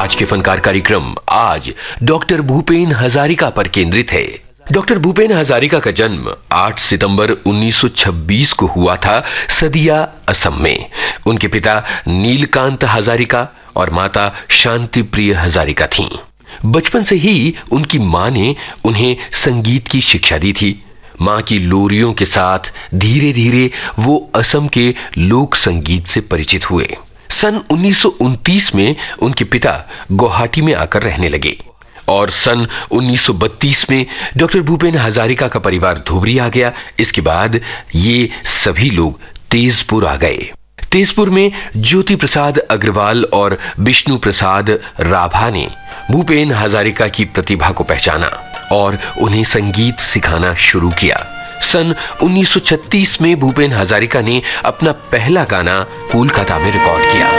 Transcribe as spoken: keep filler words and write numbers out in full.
आज के फनकार कार्यक्रम आज डॉक्टर भूपेन हजारिका पर केंद्रित है। डॉक्टर भूपेन हजारिका का जन्म आठ सितंबर उन्नीस सौ छब्बीस को हुआ था सदिया, असम में। उनके पिता नीलकांत हजारिका और माता शांति प्रिय हजारिका थीं। बचपन से ही उनकी मां ने उन्हें संगीत की शिक्षा दी थी। मां की लोरियों के साथ धीरे धीरे वो असम के लोक संगीत से परिचित हुए। सन उन्नीस सौ उनतीस में उनके पिता गुवाहाटी में आकर रहने लगे और सन उन्नीस सौ बत्तीस में डॉक्टर भूपेन हजारिका का परिवार धुबरी आ गया। इसके बाद ये सभी लोग तेजपुर आ गए। तेजपुर में ज्योति प्रसाद अग्रवाल और विष्णु प्रसाद राभा ने भूपेन हजारिका की प्रतिभा को पहचाना और उन्हें संगीत सिखाना शुरू किया। सन उन्नीस सौ छत्तीस में भूपेन हजारिका ने अपना पहला गाना कोलकाता में रिकॉर्ड किया।